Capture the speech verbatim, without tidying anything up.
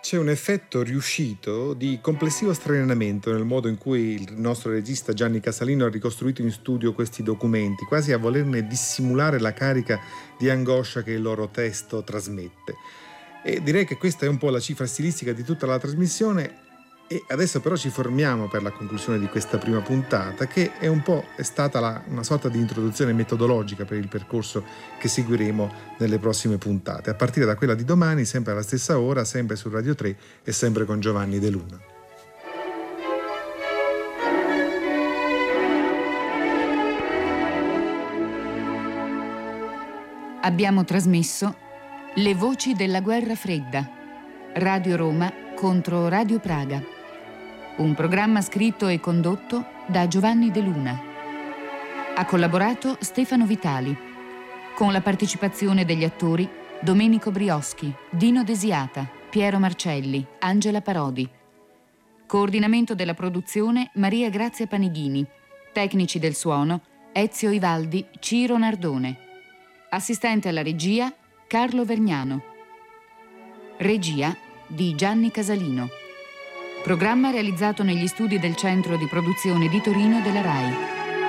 C'è un effetto riuscito di complessivo straniamento nel modo in cui il nostro regista Gianni Casalino ha ricostruito in studio questi documenti, quasi a volerne dissimulare la carica di angoscia che il loro testo trasmette. E direi che questa è un po' la cifra stilistica di tutta la trasmissione. E adesso però ci formiamo per la conclusione di questa prima puntata, che è un po' è stata la, una sorta di introduzione metodologica per il percorso che seguiremo nelle prossime puntate, a partire da quella di domani, sempre alla stessa ora, sempre su Radio tre e sempre con Giovanni De Luna. Abbiamo trasmesso Le voci della guerra fredda, Radio Roma contro Radio Praga. Un programma scritto e condotto da Giovanni De Luna. Ha collaborato Stefano Vitali, con la partecipazione degli attori Domenico Brioschi, Dino Desiata, Piero Marcelli, Angela Parodi. Coordinamento della produzione Maria Grazia Panighini. Tecnici del suono Ezio Ivaldi, Ciro Nardone. Assistente alla regia Carlo Vergnano. Regia di Gianni Casalino. Programma realizzato negli studi del Centro di Produzione di Torino della RAI.